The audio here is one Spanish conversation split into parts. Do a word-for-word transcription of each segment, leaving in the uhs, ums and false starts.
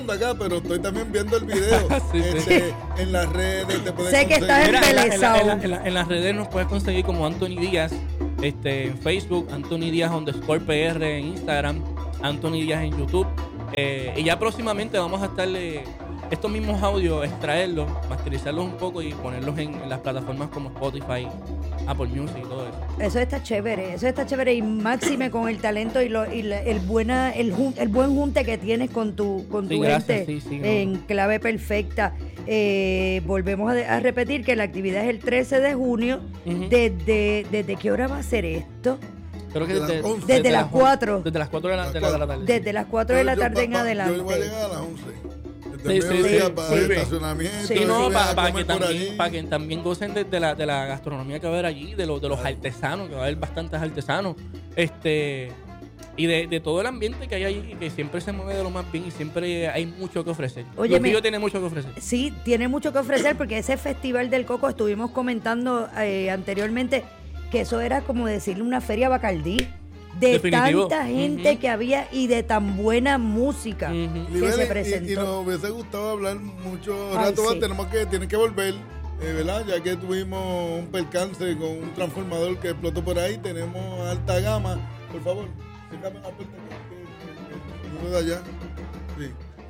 acá, pero estoy también viendo el video. sí, este, sí. En las redes te puedes sé que estás embelesado. En, la, en, la, en, la, en las redes nos puedes conseguir como Anthony Díaz, este, en Facebook, Anthony Díaz underscore P R en Instagram, Anthony Díaz en YouTube. Eh, y ya próximamente vamos a estarle estos mismos audios, extraerlos, masterizarlos un poco y ponerlos en, en las plataformas como Spotify, Apple Music y todo eso. Eso está chévere, eso está chévere y máxime con el talento y, lo, y la, el buena el, el buen junte que tienes con tu con tu sí, gente sí, sí, en no. Clave Perfecta. Eh, volvemos a, a repetir que la actividad es el trece de junio. Uh-huh. Desde, ¿Desde qué hora va a ser esto? Creo que desde, desde, desde las cuatro. Desde las cuatro de la, de la, de la tarde. Desde las cuatro de la tarde yo, en pa, adelante. Yo voy a llegar a las once. Sí, sí, sí, para sí, el estacionamiento. Sí, no, para pa que, también, pa que también gocen de, de, la, de la gastronomía que va a haber allí, de, lo, de los artesanos, que va a haber bastantes artesanos. Este y de, de todo el ambiente que hay allí, que siempre se mueve de lo más bien y siempre hay mucho que ofrecer. Oye, Luquillo tiene mucho que ofrecer. Sí, tiene mucho que ofrecer porque ese Festival del Coco, estuvimos comentando eh, anteriormente que eso era como decirle una feria Bacardí. De Definitivo. Tanta gente uh-huh. que había y de tan buena música uh-huh. que Libeli, se presentó. Y, y nos hubiese gustado hablar mucho rato más, tenemos que, tienen que volver, eh, ¿verdad? Ya que tuvimos un percance con un transformador que explotó por ahí, tenemos alta gama. Por favor, déjame la puerta que, que, que, que de allá. Sí.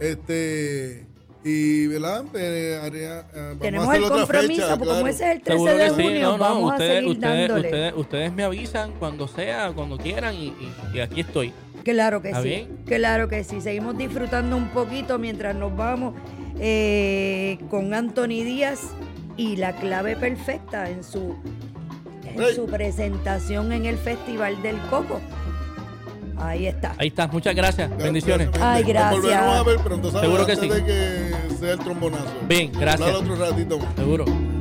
Este... Y, ¿verdad? Eh, haría, eh, tenemos el compromiso, fecha, porque claro. Como ese es el trece de junio, sí, no, no, vamos ustedes, a seguir ustedes, dándole. Ustedes, ustedes me avisan cuando sea, cuando quieran, y, y, y aquí estoy. Claro que sí, bien? claro que sí. Seguimos disfrutando un poquito mientras nos vamos eh, con Anthony Díaz y la Clave Perfecta en su, en hey. su presentación en el Festival del Coco. Ahí está. Ahí está. Muchas gracias. gracias Bendiciones. Ay, gracias. Nos volveremos a ver pronto, ¿sabes? Seguro que Antes sí. de que sea el trombonazo. Bien, gracias. Otro ratito más. Seguro.